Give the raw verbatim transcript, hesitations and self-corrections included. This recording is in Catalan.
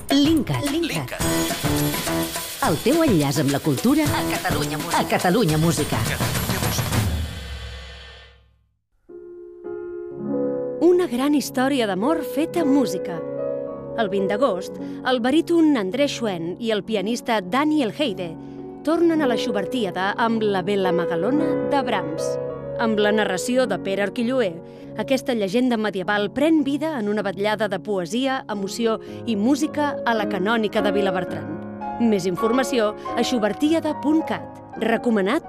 Linkat. Linkat. El teu enllaç amb la cultura A Catalunya Música. a Catalunya Música. Una gran història d'amor feta música. El vint d'agost, el baríton André Schwen i el pianista Daniel Heide tornen a la Schubertíada amb la Bella Magalona de Brahms. Amb la narració de Pere Arquilloé, aquesta llegenda medieval pren vida en una vetllada de poesia, emoció i música a la Canònica de Vilabertran. Més informació a schubertiada punt cat. Recomanat